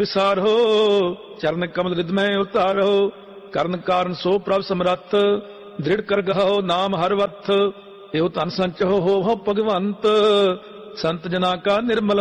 विसारो चरण कमल हृदय उतारो ਕਰਨ ਕਾਰਨ ਸੋ ਪ੍ਰਭ ਸਮਰੱਥ ਦ੍ਰਿੜ ਕਰ ਗਹੋ ਨਾਮ ਹਰ ਵਰਥ ਇਹੋ ਧਨ ਸੰਚੋ ਹੋ ਭਗਵੰਤ ਸੰਤ ਜਨਾ ਕਾ ਨਿਰਮਲ